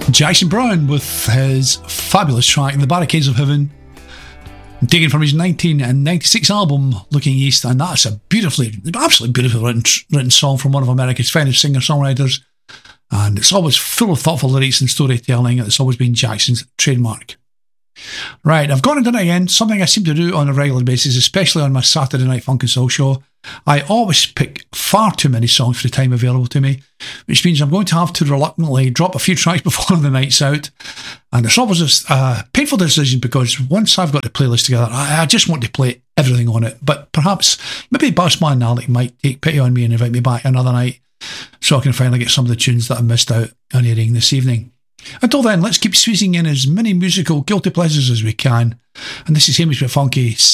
Jackson Browne with his fabulous track The Barricades of Heaven, taken from his 1996 album Looking East, and that's a absolutely beautifully written song from one of America's finest singer-songwriters, and it's always full of thoughtful lyrics and storytelling. It's always been Jackson's trademark. Right, I've gone and done it again, something I seem to do on a regular basis, especially on my Saturday Night Funk and Soul show. I always pick far too many songs for the time available to me, which means I'm going to have to reluctantly drop a few tracks before the night's out. And it's always a painful decision, because once I've got the playlist together, I just want to play everything on it. But perhaps, maybe Bassman Alec might take pity on me and invite me back another night, so I can finally get some of the tunes that I missed out on hearing this evening. Until then, let's keep squeezing in as many musical guilty pleasures as we can. And this is Hamish McFunky